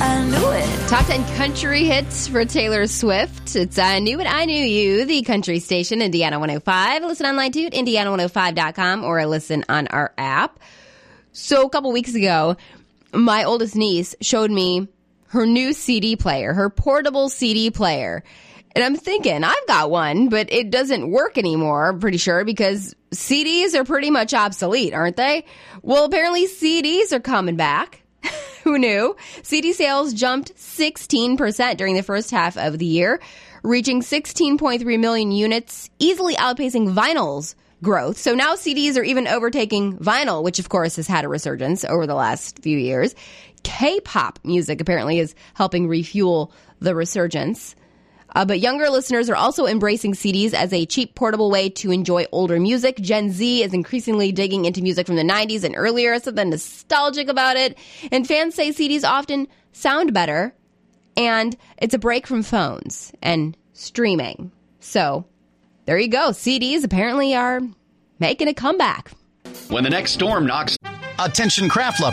I knew it. Top 10 country hits for Taylor Swift. It's I Knew It, I Knew You, the country station, Indiana 105. Listen online too at Indiana105.com or listen on our app. So a couple weeks ago, my oldest niece showed me her new CD player, her portable CD player. And I'm thinking, I've got one, but it doesn't work anymore, I'm pretty sure, because CDs are pretty much obsolete, aren't they? Well, apparently CDs are coming back. Who knew? CD sales jumped 16% during the first half of the year, reaching 16.3 million units, easily outpacing vinyl's growth. So now CDs are even overtaking vinyl, which of course has had a resurgence over the last few years. K-pop music apparently is helping refuel the resurgence. But younger listeners are also embracing CDs as a cheap, portable way to enjoy older music. Gen Z is increasingly digging into music from the 90s and earlier, so they're nostalgic about it. And fans say CDs often sound better, and it's a break from phones and streaming. So there you go. CDs apparently are making a comeback. When the next storm knocks... Attention craft lovers.